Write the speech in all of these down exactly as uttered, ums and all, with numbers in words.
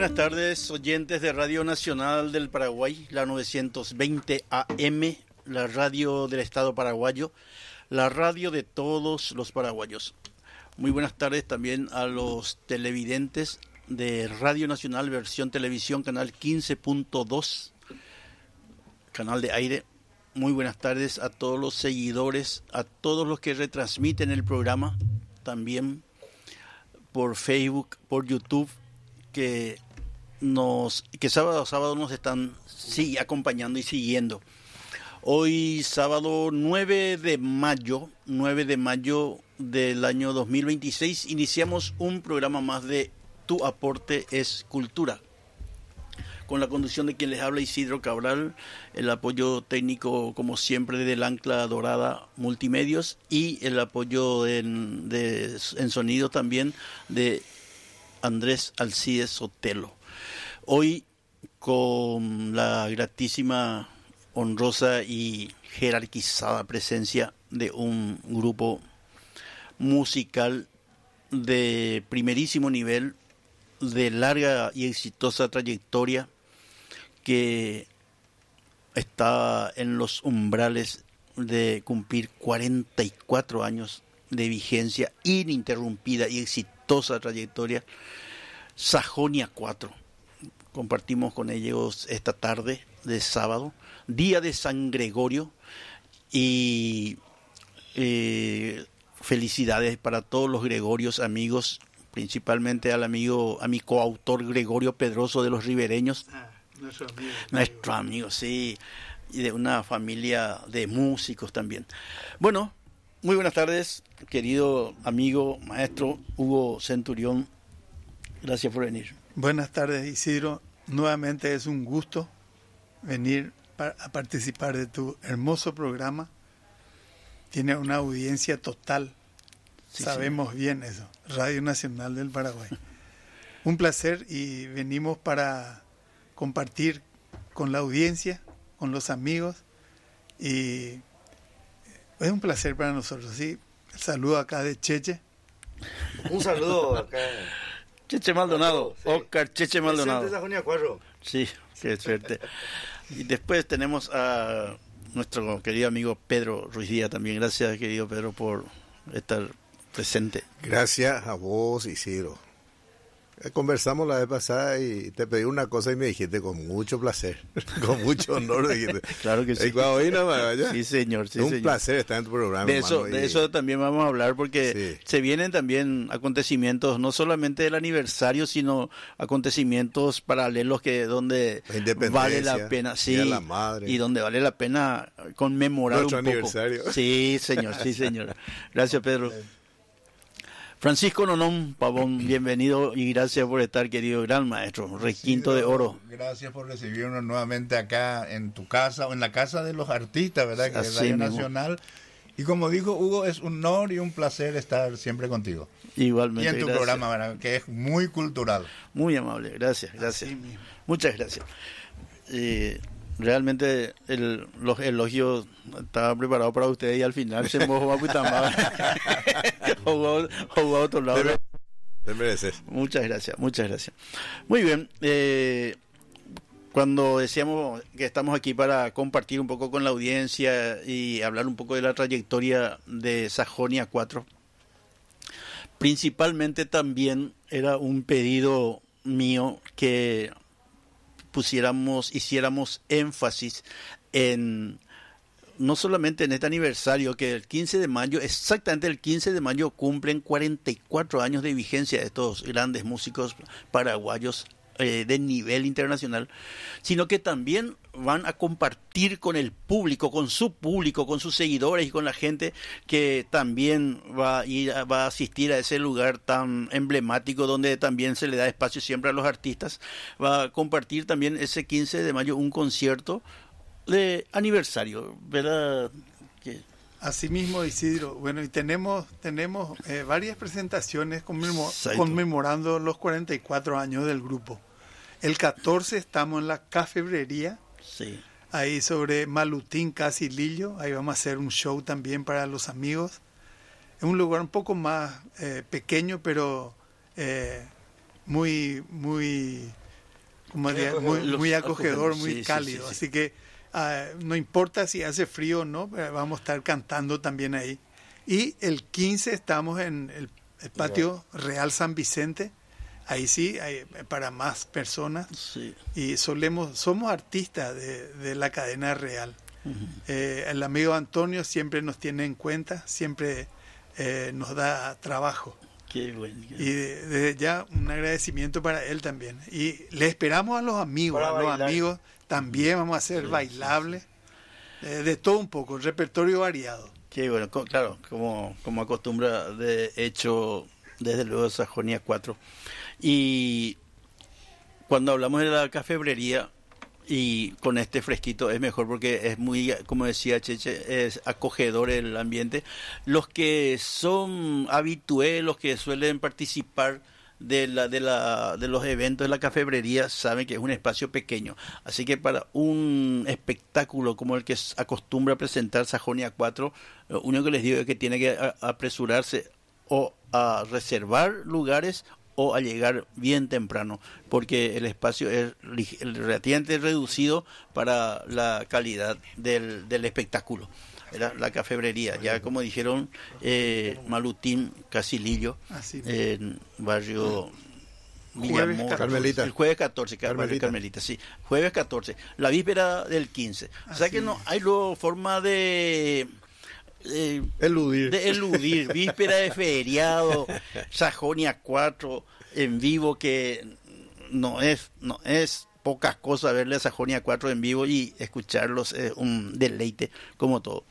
buenas tardes, oyentes de Radio Nacional del Paraguay, la novecientos veinte A M, la radio del Estado paraguayo, la radio de todos los paraguayos. Muy buenas tardes también a los televidentes de Radio Nacional, versión televisión, canal quince punto dos, canal de aire. Muy buenas tardes a todos los seguidores, a todos los que retransmiten el programa, también por Facebook, por YouTube, que nos que sábado a sábado nos están sí, acompañando y siguiendo. Hoy sábado nueve de mayo, nueve de mayo del año dos mil veintiséis, iniciamos un programa más de Tu Aporte es Cultura, con la conducción de quien les habla, Isidro Cabral, el apoyo técnico como siempre del Ancla Dorada Multimedios y el apoyo en, de, en sonido también de Andrés Alcides Sotelo. Hoy con la gratísima, honrosa y jerarquizada presencia de un grupo musical de primerísimo nivel, de larga y exitosa trayectoria, que está en los umbrales de cumplir cuarenta y cuatro años de vigencia, ininterrumpida y exitosa trayectoria, Sajonia cuatro. Compartimos con ellos esta tarde de sábado, día de San Gregorio, y eh, felicidades para todos los Gregorios amigos, principalmente al amigo, a mi coautor Gregorio Pedroso de los Ribereños. Ah, nuestro amigo. Nuestro amigo, sí, y de una familia de músicos también. Bueno, muy buenas tardes, querido amigo, maestro Hugo Centurión. Gracias por venir. Buenas tardes, Isidro. Nuevamente es un gusto venir a participar de tu hermoso programa. Tiene una audiencia total. Sí, sabemos sí. bien eso. Radio Nacional del Paraguay. Un placer, y venimos para compartir con la audiencia, con los amigos, y es un placer para nosotros, ¿sí? El saludo acá de Cheche. Un saludo acá. Cheche Maldonado, sí. Oscar Cheche Maldonado. Sí, qué suerte. Y después tenemos a nuestro querido amigo Pedro Ruiz Díaz también. Gracias, querido Pedro, por estar presente. Gracias a vos, Isidro. Conversamos la vez pasada y te pedí una cosa y me dijiste con mucho placer, con mucho honor. Dijiste. Claro que sí. Hoy nomás, sí, señor. Sí, es un señor. placer estar en tu programa. De eso, hermano, de y... eso también vamos a hablar, porque sí. se vienen también acontecimientos, no solamente del aniversario, sino acontecimientos paralelos que donde vale la pena, sí, la madre. Y donde vale la pena conmemorar nuestro un poco. Aniversario. Sí, señor, sí, señor. Gracias, Pedro. Francisco Nonón Pavón, bienvenido y gracias por estar, querido gran maestro, requinto sí, de oro. Gracias por recibirnos nuevamente acá en tu casa, o en la casa de los artistas, ¿verdad? Que Así es Radio mismo. Nacional. Y como dijo Hugo, es un honor y un placer estar siempre contigo. Igualmente. Y en tu gracias. programa, ¿verdad? Que es muy cultural. Muy amable, gracias, gracias. Muchas gracias. Eh, realmente el, los elogios estaban preparados para ustedes y al final se mojó a Cuitamaba. Jugó a otro lado. Te mereces. Muchas gracias, muchas gracias. Muy bien. Eh, cuando decíamos que estamos aquí para compartir un poco con la audiencia y hablar un poco de la trayectoria de Sajonia cuatro, principalmente también era un pedido mío que pusiéramos, hiciéramos énfasis en, no solamente en este aniversario, que el quince de mayo, exactamente el quince de mayo cumplen cuarenta y cuatro años de vigencia de estos grandes músicos paraguayos eh, de nivel internacional, sino que también van a compartir con el público, con su público, con sus seguidores y con la gente que también va a ir, va a asistir a ese lugar tan emblemático donde también se le da espacio siempre a los artistas. Va a compartir también ese quince de mayo un concierto de aniversario, ¿verdad? Que... Así mismo, Isidro. Bueno, y tenemos tenemos eh, varias presentaciones conmemo conmemorando los cuarenta y cuatro años del grupo. El catorce estamos en la Cafebrería, sí. Ahí sobre Malutín, Casi Lillo. Ahí vamos a hacer un show también para los amigos. Es un lugar un poco más eh, pequeño, pero eh, muy muy como Muy decía, muy, acogedor. muy acogedor, Sí, muy sí, sí, cálido. sí, sí. Así que ah, no importa si hace frío o no, eh, vamos a estar cantando también ahí. Y el quince estamos en el, el patio Real San Vicente. Ahí sí, hay para más personas. Sí. Y solemos, somos artistas de, de la cadena real. Eh, el amigo Antonio siempre nos tiene en cuenta, siempre eh, nos da trabajo. Qué bueno. qué Y de- desde ya un agradecimiento para él también. Y le esperamos a los amigos, Para a los bailar. amigos también vamos a hacer bailables, eh, de todo un poco, repertorio variado. Qué bueno, co- claro, como, como acostumbra, de hecho, desde luego Sajonia cuatro. Y cuando hablamos de la cafebrería, y con este fresquito es mejor porque es muy, como decía Cheche, es acogedor el ambiente. Los que son habitués, los que suelen participar de la de la de los eventos de la cafebrería saben que es un espacio pequeño, así que para un espectáculo como el que s- acostumbra presentar Sajonia cuatro, lo único que les digo es que tiene que a- apresurarse o a reservar lugares o a llegar bien temprano, porque el espacio es lig- relativamente reducido para la calidad del, del espectáculo. Era la cafebrería, ya como dijeron, eh, Malutín Casilillo, Así mismo. en barrio Jueves Villamor. catorce. Carmelita. El jueves catorce, Car- barrio Carmelita. Carmelita, sí. Jueves catorce, la víspera del quince. O sea Así que no es. hay luego forma de... eh, Eludir. de eludir, víspera de feriado, Sajonia cuatro en vivo, que no es, no es pocas cosas verle a Sajonia cuatro en vivo y escucharlos es un deleite, como todo.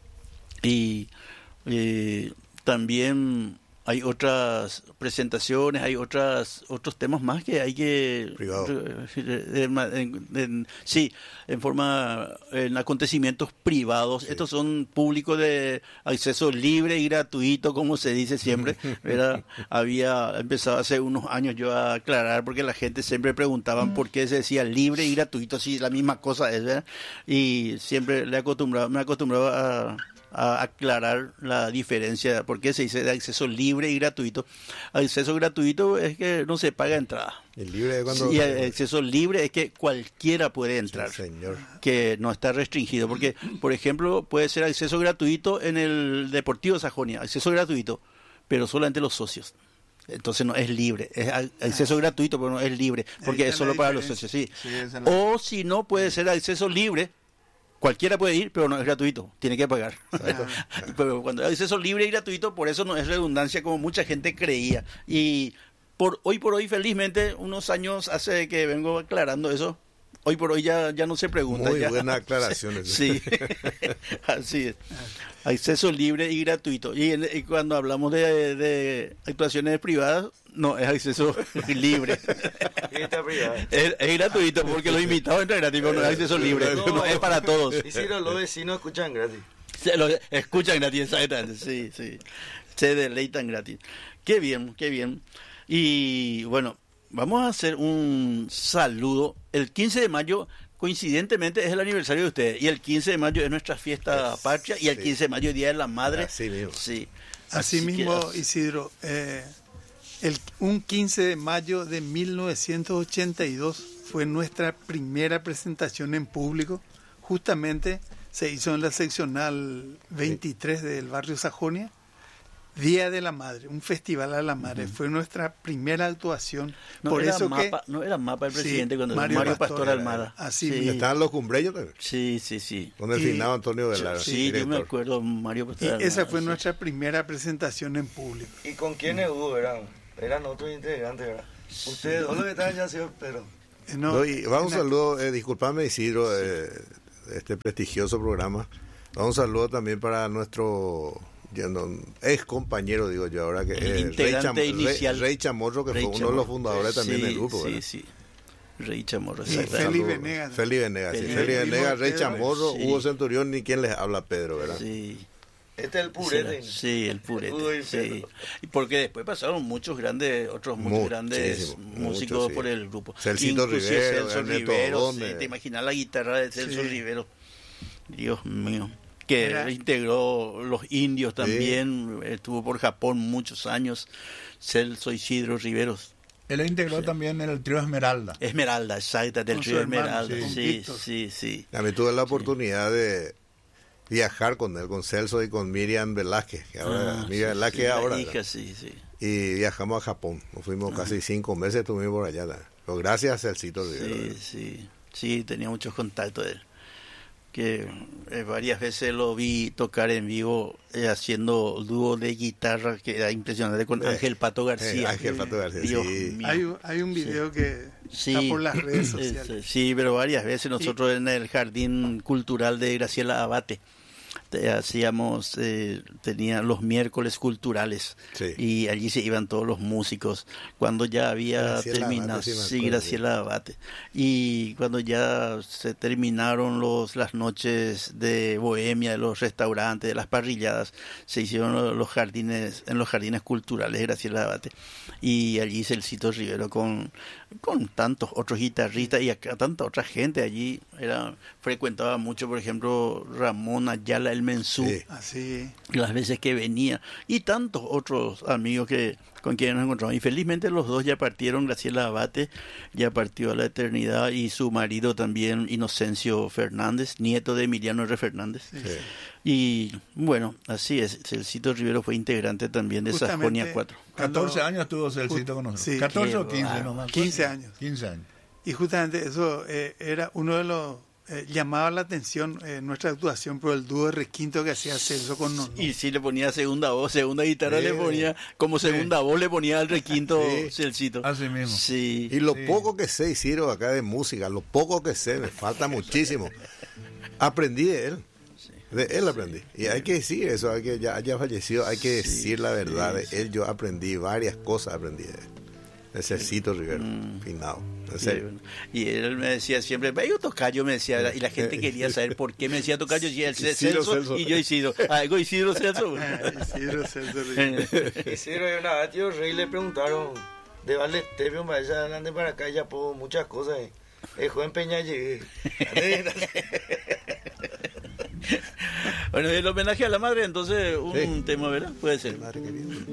Y eh, también hay otras presentaciones, hay otras otros temas más que hay que Privado. en- en- en- sí, en forma en acontecimientos privados. Estos son públicos de acceso libre y gratuito, como se dice siempre, ¿verdad? Había empezado hace unos años yo a aclarar porque la gente siempre preguntaban por qué se decía libre y gratuito, si la misma cosa es, ¿verdad? Y siempre le acostumbraba, me acostumbraba a a aclarar la diferencia, porque se dice de acceso libre y gratuito. Acceso gratuito es que no se paga entrada. El libre de cuando... Y el acceso libre es que cualquiera puede entrar, Sí, señor. que no está restringido, porque, por ejemplo, puede ser acceso gratuito en el Deportivo Sajonia, acceso gratuito, pero solamente los socios. Entonces no es libre, es a- acceso gratuito, pero no es libre, porque Ahí es está solo la para los diferencia. socios, sí. Sí, esa es la- O si no, puede ser acceso libre. Cualquiera puede ir, pero no es gratuito, tiene que pagar. Pero cuando hay acceso libre y gratuito, por eso no es redundancia como mucha gente creía. Y por hoy por hoy, felizmente, unos años hace que vengo aclarando eso. Hoy por hoy ya, ya no se pregunta. Muy ya. buenas aclaraciones. Sí, así es. Acceso libre y gratuito. Y, en- y cuando hablamos de, de actuaciones privadas, no, es acceso libre. Y está privado. Es, es gratuito porque los invitados entran gratis, pero no es acceso libre. No. No, es para todos. Y si los vecinos escuchan gratis. Se lo escuchan gratis, exactamente, sí, sí. Se deleitan gratis. Qué bien, qué bien. Y bueno, vamos a hacer un saludo. El quince de mayo, coincidentemente, es el aniversario de ustedes. Y el quince de mayo es nuestra fiesta Es- patria. Y el sí. quince de mayo es Día de la Madre. Así mismo. Sí. Así que- mismo, Isidro, eh, el, un quince de mayo de mil novecientos ochenta y dos fue nuestra primera presentación en público. Justamente se hizo en la seccional veintitrés del barrio Sajonia. Día de la Madre, un festival a la madre. Fue nuestra primera actuación. No, Por era eso mapa, que no era mapa el Sí, presidente cuando Mario Mario, Pastor Pastor era- Almada. así sí, mismo. Estaban los cumbreños también, sí, sí, sí. con el Y- finado Antonio Velara. Sí, yo me director. acuerdo, Mario y Pastor Almada. esa fue sí. nuestra primera presentación en público. ¿Y con quiénes hubo? Eran, eran otros integrantes, ¿verdad? Ustedes dos los que estaban ya, señor Pedro. Eh, no, No, y va un en la- saludo, eh, disculpame Isidro, eh, este prestigioso programa. Va un saludo también para nuestro ya no, ex compañero, digo yo, ahora que El eh, Rey, integrante Rey- inicial. Rey Chamorro, que Rey fue uno de los Chamorro. fundadores también Sí, del grupo. Sí, ¿verdad? sí. Rey Chamorro, Y exacto. Feli Saludo. Venegas. Feli Venegas, sí. Feli Feli Venegas. Venegas, Rey Pedro, Chamorro, sí. Hugo Centurión, ni quien les habla, Pedro, ¿verdad? Sí. Este es el purete. Sí, el purete. Uy, sí. Pedro. Y porque después pasaron muchos grandes, otros muchos Muchísimo, grandes músicos muchos, sí. por el grupo. Celcito Inclusive Rivero, Celso Ernesto Rivero, Gómez. sí, te imaginas la guitarra de Celso Sí. Rivero. Dios mío. Que Era- integró los indios también, estuvo por Japón muchos años. Celso Isidro Riveros. Él integró Sí. también el trío Esmeralda. Esmeralda, exacta, del Con su trío hermano, Esmeralda. sí, con Sí, Víctor. sí, sí. También tuve la oportunidad de viajar con él, con Celso y con Miriam Velázquez, que ahora, Ah, Miriam sí, Velázquez sí, la ahora. hija, sí, sí. Y viajamos a Japón, nos fuimos casi cinco meses, estuvimos por allá. ¿no? Pero gracias a Celcito Rivero. Sí, sí, sí, tenía muchos contactos de él. Que eh, varias veces lo vi tocar en vivo eh, haciendo dúo de guitarra que era impresionante con Eh, Ángel Pato García. Eh, Ángel Pato García, Dios sí. mío. Hay, un- hay un video que Sí. está por las redes Eh, sociales. Sí, pero varias veces nosotros en el Jardín Cultural de Graciela Abate te- hacíamos, eh, tenía los miércoles culturales Sí. y allí se iban todos los músicos. Cuando ya había Graciela terminado, Abate, sí me sí, acuerdo, Graciela Abate. Y cuando ya se terminaron los las noches de bohemia, de los restaurantes, de las parrilladas, se hicieron los, los jardines, en los jardines culturales de Graciela Abate. Y allí Celcito Rivero con, con tantos otros guitarristas y acá tanta otra gente allí era frecuentaba mucho, por ejemplo, Ramón Ayala el Mensú, Sí. Así. las veces que venía, y tantos otros amigos que con quienes nos encontramos. Y felizmente los dos ya partieron. Graciela Abate ya partió a la eternidad y su marido también, Inocencio Fernández, nieto de Emiliano R. Fernández. Sí. Sí. Y bueno, así es, Celcito Rivero fue integrante también de Justamente, Sajonia cuatro. catorce cuando- años tuvo Celcito con nosotros. Sí. catorce o Qué quince, bárbaro. no me acuerdo. quince años. quince años. Y justamente eso eh, era uno de los... Eh, llamaba la atención eh, nuestra actuación por el dúo de requinto que hacía Celso con nosotros. Y si le ponía segunda voz, segunda guitarra Sí. le ponía, como segunda voz le ponía al requinto Sí. Celcito. Así mismo. Sí. Y lo Sí. poco que sé, Isidro, acá de música, lo poco que sé, me falta muchísimo. Aprendí de él. De él aprendí. Y hay que decir eso, hay que ya haya fallecido, hay que Sí, decir la verdad. sí, De él yo aprendí varias cosas, aprendí de él. De Celcito Rivero, Mm. finado. En Sí, serio. bueno. Y él me decía siempre, ve yo tocayo, me decía, ¿verdad? Y la gente quería saber por qué me decía tocayo, y él Isidro Celso, Celso. y yo Isidro. Algo Isidro Celso. Isidro Celso Rivero. Hicieron una vez, tío Rey le preguntaron de Valle Tepio para allá adelante para acá, ya puedo muchas cosas. eh. El joven Peña llegué. Bueno, el homenaje a la madre, entonces un Sí. tema, ¿verdad? Puede ser. Madre querida.